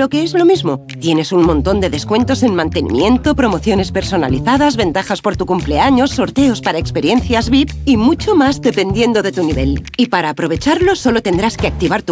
lo que es lo mismo, tienes un montón de descuentos en mantenimiento, promociones personalizadas, ventajas por tu cumpleaños, sorteos para experiencias VIP y mucho más dependiendo de tu nivel. Y para aprovecharlo solo tendrás que activar tu